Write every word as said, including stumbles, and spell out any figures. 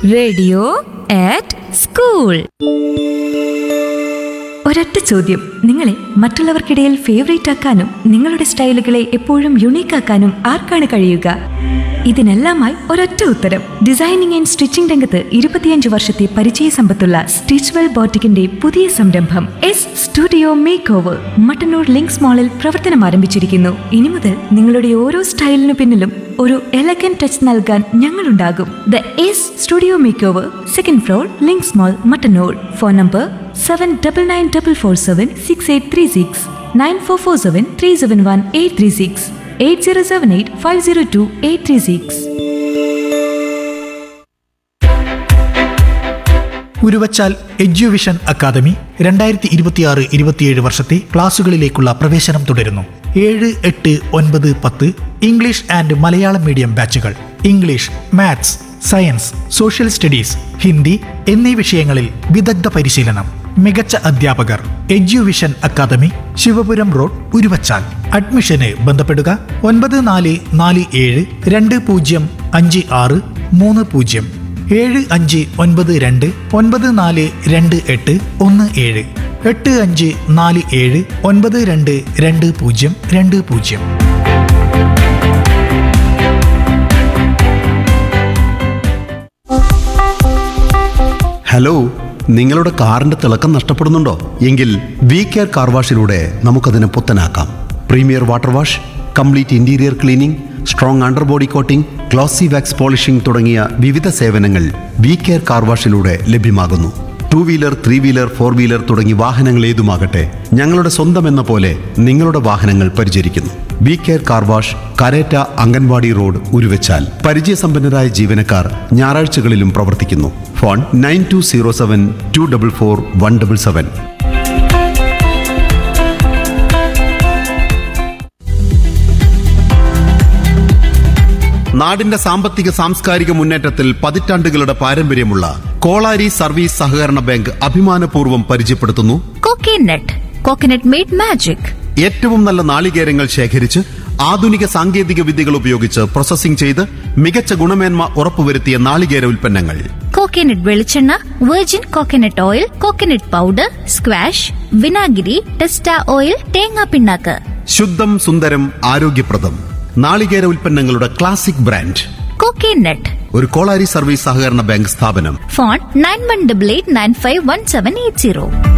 Radio ആറ്റ് school. ഒരൊറ്റ ചോദ്യം, നിങ്ങളെ മറ്റുള്ളവർക്കിടയിൽ ഫേവറേറ്റ് ആക്കാനും നിങ്ങളുടെ സ്റ്റൈലുകളെ എപ്പോഴും യുണീക്ക് ആക്കാനും ആർക്കാണ് കഴിയുക? ഇതിനെല്ലാമായി ഒരൊറ്റ ഉത്തരം. ഡിസൈനിങ് ആൻഡ് സ്റ്റിച്ചിങ് രംഗത്ത് ഇരുപത്തിയഞ്ച് വർഷത്തെ പരിചയ സമ്പത്തുള്ള സ്റ്റിച്ച്വെൽ ബോട്ടിക്കിന്റെ പുതിയ സംരംഭം S studio make over Mattannur links മാളിൽ പ്രവർത്തനം ആരംഭിച്ചിരിക്കുന്നു. ഇനി മുതൽ നിങ്ങളുടെ ഓരോ സ്റ്റൈലിനു പിന്നിലും ഒരു എലഗൻ ടച്ച് നൽകാൻ ഞങ്ങളുണ്ടാകും. The S studio make over, second floor, links mall, Mattannur. Phone number seven double nine double four seven six eight three six, nine four four seven three seven one eight three six, eight zero seven eight five zero to eight three six. Uruvachal Eduvision academy രണ്ടായിരത്തി ഇരുപത്തിയാറ് ഇരുപത്തിയേഴ് വർഷത്തെ ക്ലാസുകളിലേക്കുള്ള പ്രവേശനം തുടരുന്നു. ഏഴ് എട്ട് ഒൻപത് പത്ത് English and Malayalam medium ബാച്ചുകൾ, English, maths, science, social studies, Hindi എന്നീ വിഷയങ്ങളിൽ വിദഗ്ധ പരിശീലനം. മികച്ച അധ്യാപകർ. Eduvision academy, Sivapuram road, Uruvachal. അഡ്മിഷന് ബന്ധപ്പെടുക ഒൻപത് നാല് നാല് ഏഴ് രണ്ട് പൂജ്യം അഞ്ച് ആറ് മൂന്ന് പൂജ്യം, ഏഴ് അഞ്ച് ഒൻപത് രണ്ട് ഒൻപത് നാല് രണ്ട് എട്ട് ഒന്ന് ഏഴ്, എട്ട് അഞ്ച് നാല് ഏഴ് ഒൻപത് രണ്ട് രണ്ട് പൂജ്യം രണ്ട് പൂജ്യം. ഹലോ, നിങ്ങളുടെ കാറിന്റെ തിളക്കം നഷ്ടപ്പെടുന്നുണ്ടോ? എങ്കിൽ വി കെയർ കാർ വാഷിലൂടെ നമുക്കതിനെ പുത്തനാക്കാം. Premier water wash, complete interior cleaning, strong underbody coating, glossy wax polishing തുടങ്ങിയ വിവിധ സേവനങ്ങൾ വി കെയർ കാർ വാഷിലൂടെ ലഭ്യമാകുന്നു. Two wheeler, three wheeler, four wheeler തുടങ്ങി വാഹനങ്ങൾ ഏതുമാകട്ടെ, ഞങ്ങളുടെ സ്വന്തം എന്ന പോലെ നിങ്ങളുടെ വാഹനങ്ങൾ പരിചരിക്കുന്നു. V care car wash, Karetta anganwadi road, Uruvachal. പരിചയസമ്പന്നരായ ജീവനക്കാർ ഞായറാഴ്ചകളിലും പ്രവർത്തിക്കുന്നു. Phone nine to zero seven to double four one double seven. നാടിന്റെ സാമ്പത്തിക സാംസ്കാരിക മുന്നേറ്റത്തിൽ പതിറ്റാണ്ടുകളുടെ പാരമ്പര്യമുള്ള കോളാരി സർവീസ് സഹകരണ ബാങ്ക് അഭിമാനപൂർവ്വം പരിചയപ്പെടുത്തുന്നു കോക്കനട്ട്. Coconut made magic. ഏറ്റവും നല്ല നാളികേരങ്ങൾ ശേഖരിച്ച് ആധുനിക സാങ്കേതിക വിദ്യകൾ ഉപയോഗിച്ച് പ്രോസസ്സിംഗ് ചെയ്ത് മികച്ച ഗുണമേന്മ ഉറപ്പുവരുത്തിയ നാളികേര ഉൽപ്പന്നങ്ങൾ. കോക്കനട്ട് വെളിച്ചെണ്ണ, virgin coconut oil, coconut powder, squash, വിനാഗിരി, ടെസ്റ്റ ഓയിൽ, തേങ്ങാ പിണ്ണാക്ക്. ശുദ്ധം, സുന്ദരം, ആരോഗ്യപ്രദം നാളികേര ഉൽപ്പന്നങ്ങളുടെ ക്ലാസിക് ബ്രാൻഡ് കോക്കനട്ട്. ഒരു കോളാരി സർവീസ് സഹകരണ ബാങ്ക് സ്ഥാപനം. Phone nine one double eight nine five one seven eight zero.